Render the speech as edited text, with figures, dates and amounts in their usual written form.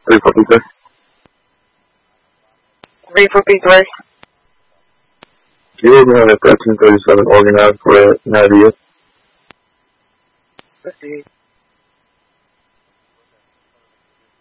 343. 353. You will have a 1337 organized for Nadia. Let's see.